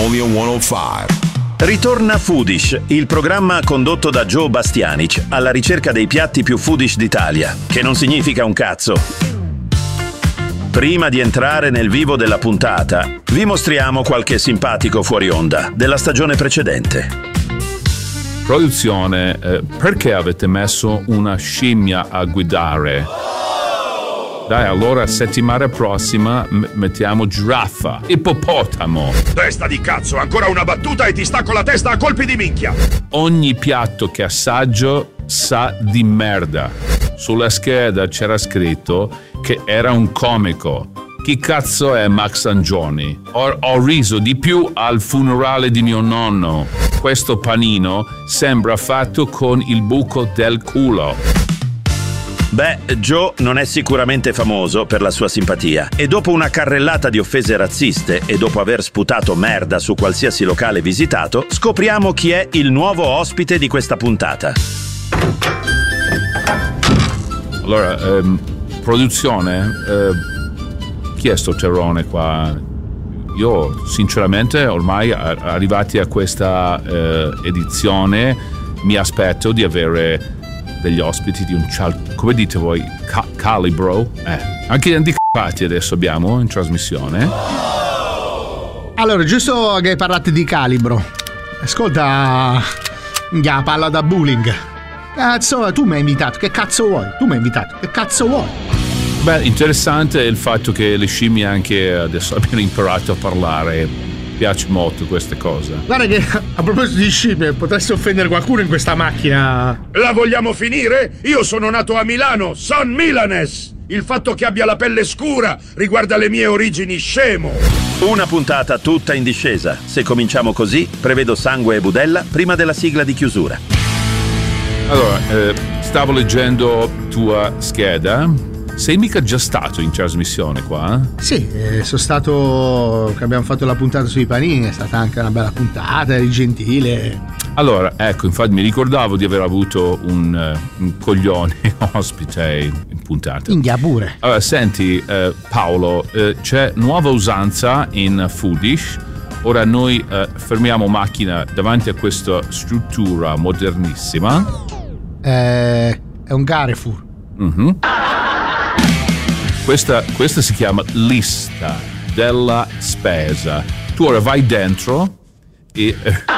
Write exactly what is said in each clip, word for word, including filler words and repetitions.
Volume centocinque. Ritorna Foodish, il programma condotto da Joe Bastianic alla ricerca dei piatti più foodish d'Italia, che non significa un cazzo. Prima di entrare nel vivo della puntata, vi mostriamo qualche simpatico fuori onda della stagione precedente. Produzione, eh, perché avete messo una scimmia a guidare? Dai, allora settimana prossima m- mettiamo giraffa, ippopotamo. Testa di cazzo, ancora una battuta e ti stacco la testa a colpi di minchia. Ogni piatto che assaggio sa di merda. Sulla scheda c'era scritto che era un comico. Chi cazzo è Max Angioni? Ho, ho riso di più al funerale di mio nonno. Questo panino sembra fatto con il buco del culo. Beh, Joe non è sicuramente famoso per la sua simpatia e dopo una carrellata di offese razziste e dopo aver sputato merda su qualsiasi locale visitato, scopriamo chi è il nuovo ospite di questa puntata. Allora, ehm, produzione, eh, chi è sto terrone qua? Io sinceramente ormai arrivati a questa eh, edizione mi aspetto di avere degli ospiti di un cal- come dite voi ca- calibro eh. Anche handicapati adesso abbiamo in trasmissione. Allora, giusto che parlate di calibro, ascolta, minchia, parla da bullying. Cazzo, tu mi hai invitato, che cazzo vuoi? Tu mi hai invitato, che cazzo vuoi? Beh, interessante il fatto che le scimmie anche adesso abbiano imparato a parlare. Piace molto queste cose. Guarda che a proposito di scimmie, potresti offendere qualcuno in questa macchina. La vogliamo finire? Io sono nato a Milano, son milanes. Il fatto che abbia la pelle scura riguarda le mie origini, scemo. Una puntata tutta in discesa. Se cominciamo così, prevedo sangue e budella prima della sigla di chiusura. Allora, eh, stavo leggendo tua scheda. Sei mica già stato in trasmissione qua? Eh? Sì, eh, sono stato che abbiamo fatto la puntata sui panini, è stata anche una bella puntata, eri gentile. Allora, ecco, infatti mi ricordavo di aver avuto un, uh, un coglione ospite in puntata. India pure. Allora, senti, eh, Paolo, eh, c'è nuova usanza in Foodish. Ora noi eh, fermiamo macchina davanti a questa struttura modernissima. Eh, è un Carrefour. Mm-hmm. Questa, questa si chiama lista della spesa. Tu ora vai dentro e...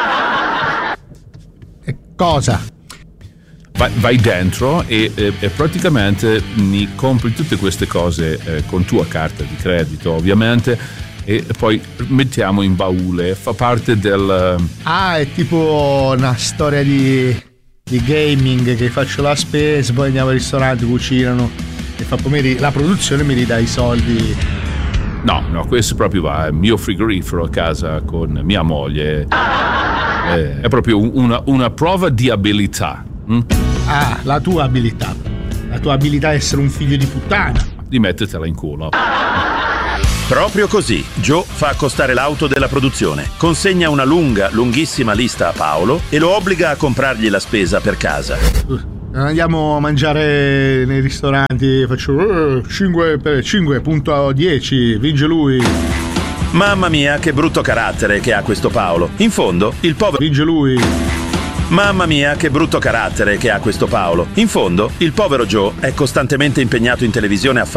e cosa? Vai, vai dentro e, e, e praticamente mi compri tutte queste cose eh, con tua carta di credito, ovviamente, e poi mettiamo in baule. Fa parte del... Ah, è tipo una storia di, di gaming, che faccio la spesa, poi andiamo al ristorante, cucinano... e fa poi la produzione mi ridà i soldi. No, no, questo proprio va, è mio frigorifero a casa con mia moglie. È, è proprio una, una prova di abilità. Hm? Ah, la tua abilità. La tua abilità è essere un figlio di puttana. Di mettertela in culo. Proprio così, Joe fa accostare l'auto della produzione, consegna una lunga, lunghissima lista a Paolo e lo obbliga a comprargli la spesa per casa. Andiamo a mangiare nei ristoranti, faccio cinque per cinque punto dieci, vince lui. Mamma mia, che brutto carattere che ha questo Paolo. In fondo, il povero... Vince lui. Mamma mia, che brutto carattere che ha questo Paolo. In fondo, il povero Joe è costantemente impegnato in televisione a fare